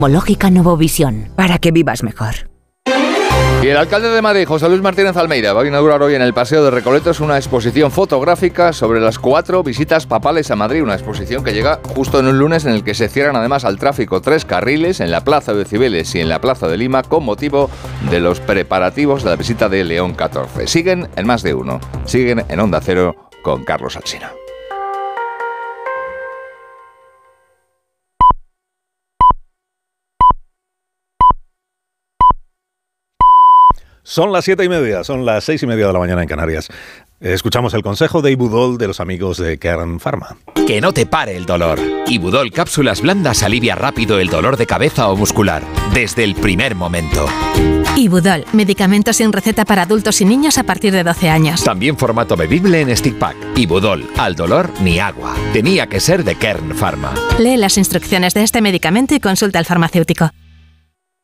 Oftalmológica Novovisión, para que vivas mejor. Y el alcalde de Madrid, José Luis Martínez Almeida, va a inaugurar hoy en el Paseo de Recoletos una exposición fotográfica sobre las 4 visitas papales a Madrid. Una exposición que llega justo en un lunes en el que se cierran además al tráfico 3 carriles en la Plaza de Cibeles y en la Plaza de Lima con motivo de los preparativos de la visita de León XIV. Siguen en Más de Uno. Siguen en Onda Cero con Carlos Alsina. Son las 7:30, son las 6:30 de la mañana en Canarias. Escuchamos el consejo de Ibudol de los amigos de Kern Pharma. Que no te pare el dolor. Ibudol Cápsulas Blandas alivia rápido el dolor de cabeza o muscular, desde el primer momento. Ibudol, medicamento sin receta para adultos y niños a partir de 12 años. También formato bebible en stick pack. Ibudol, al dolor ni agua. Tenía que ser de Kern Pharma. Lee las instrucciones de este medicamento y consulta al farmacéutico.